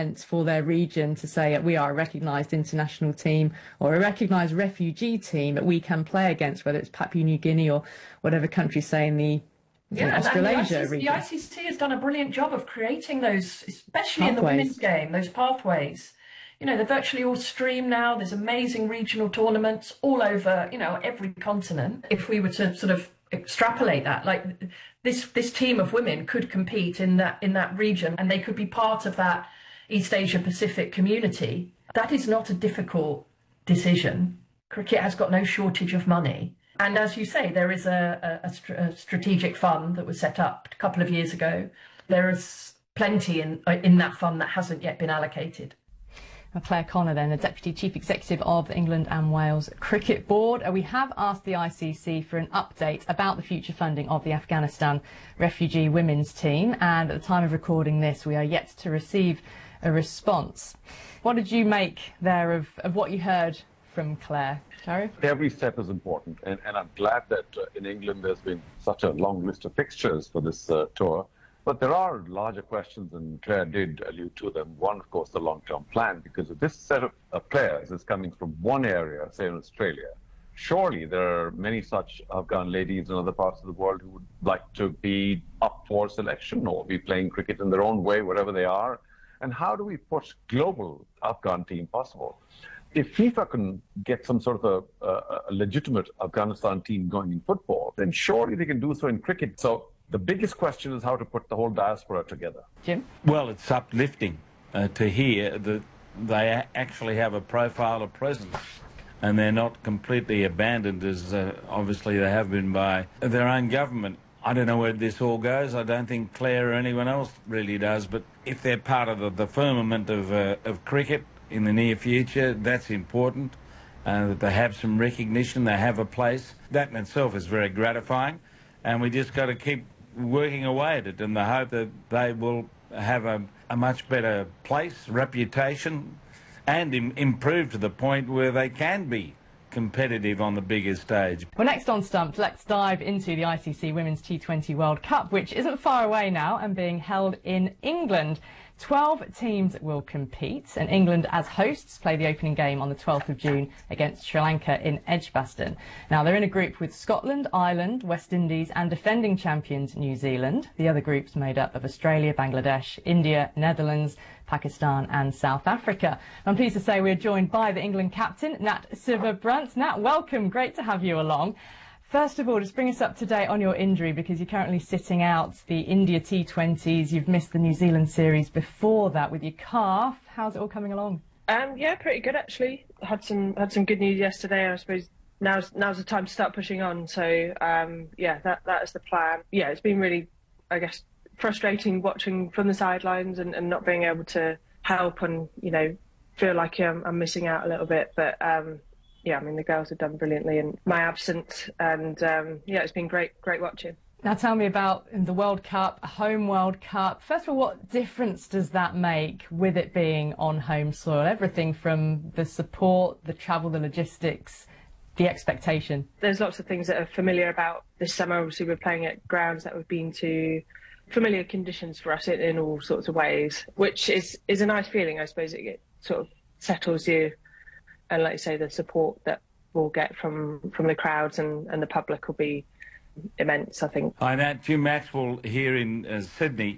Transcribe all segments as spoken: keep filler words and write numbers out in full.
meant for their region to say we are a recognised international team or a recognised refugee team that we can play against, whether it's Papua New Guinea or whatever country, say, in the Yeah, Australasia and the, I C C, region. the I C C has done a brilliant job of creating those, especially Pathways. in the women's game, those pathways. You know, they're virtually all streamed now. There's amazing regional tournaments all over, you know, every continent. If we were to sort of extrapolate that, like this this team of women could compete in that in that region, and they could be part of that East Asia Pacific community. That is not a difficult decision. Cricket has got no shortage of money. And as you say, there is a, a, a strategic fund that was set up a couple of years ago. There is plenty in, in that fund that hasn't yet been allocated. Claire Connor, then, the Deputy Chief Executive of the England and Wales Cricket Board. We have asked the I C C for an update about the future funding of the Afghanistan refugee women's team, and at the time of recording this, we are yet to receive a response. What did you make there of, of what you heard from Claire? Gary? Every step is important, and, and I'm glad that uh, in England there's been such a long list of fixtures for this uh, tour. But there are larger questions, and Claire did allude to them. One, of course, the long-term plan, because if this set of uh, players is coming from one area, say in Australia, surely there are many such Afghan ladies in other parts of the world who would like to be up for selection or be playing cricket in their own way, wherever they are. And how do we push global Afghan team possible? If FIFA can get some sort of a, a, a legitimate Afghanistan team going in football, then surely they can do so in cricket. So the biggest question is how to put the whole diaspora together. Jim? Well, it's uplifting uh, to hear that they actually have a profile of presence and they're not completely abandoned as uh, obviously they have been by their own government. I don't know where this all goes. I don't think Claire or anyone else really does, but if they're part of the, the firmament of, uh, of cricket in the near future, that's important, uh, that they have some recognition, they have a place. That in itself is very gratifying, and we just got to keep working away at it in the hope that they will have a, a much better place, reputation, and im improve to the point where they can be competitive on the bigger stage. Well, next on Stumped, let's dive into the I C C Women's T twenty World Cup, which isn't far away now and being held in England. twelve teams will compete, and England as hosts play the opening game on the twelfth of June against Sri Lanka in Edgbaston. Now, they're in a group with Scotland, Ireland, West Indies and defending champions New Zealand. The other group's made up of Australia, Bangladesh, India, Netherlands, Pakistan and South Africa. I'm pleased to say we're joined by the England captain, Nat Sciver-Brunt. Nat, welcome. Great to have you along. First of all, just bring us up to date on your injury, because you're currently sitting out the India T twenties. You've missed the New Zealand series before that with your calf. How's it all coming along? Um, yeah, pretty good actually. Had some had some good news yesterday. I suppose now's now's the time to start pushing on. So um, yeah, that that is the plan. Yeah, it's been really, I guess, frustrating watching from the sidelines and, and not being able to help, and you know, feel like I'm, I'm missing out a little bit. But um, yeah, I mean, the girls have done brilliantly in my absence, and um, yeah, it's been great, great watching. Now tell me about the World Cup, a home World Cup. First of all, what difference does that make with it being on home soil? Everything from the support, the travel, the logistics, the expectation. There's lots of things that are familiar about this summer. Obviously, we're playing at grounds that we've been to, familiar conditions for us in, in all sorts of ways, which is, is a nice feeling. I suppose it, it sort of settles you. And like you say, the support that we'll get from, from the crowds and, and the public will be immense, I think. Hi, Nat. Jim Maxwell here in uh, Sydney.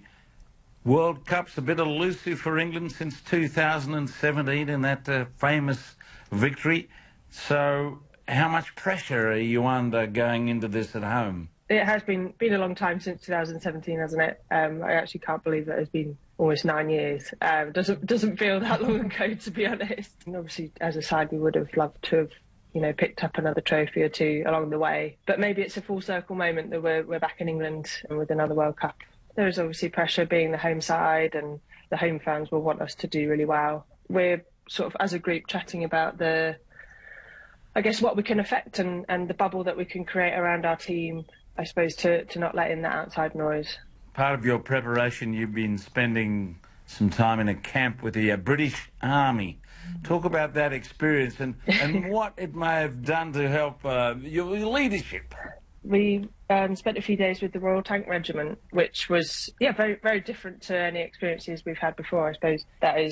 World Cup's a bit elusive for England since two thousand seventeen in that uh, famous victory. So how much pressure are you under going into this at home? It has been been a long time since two thousand seventeen, hasn't it? Um, I actually can't believe that it's been almost nine years. Um, doesn't doesn't feel that long ago, to be honest. And obviously, as a side, we would have loved to have, you know, picked up another trophy or two along the way. But maybe it's a full circle moment that we're we're back in England and with another World Cup. There is obviously pressure being the home side, and the home fans will want us to do really well. We're sort of, as a group, chatting about the, I guess, what we can affect and, and the bubble that we can create around our team, I suppose, to, to not let in that outside noise. Part of your preparation, you've been spending some time in a camp with the uh, British Army. Talk about that experience and, and what it may have done to help uh, your leadership. We um, spent a few days with the Royal Tank Regiment, which was, yeah, very, very different to any experiences we've had before. I suppose that is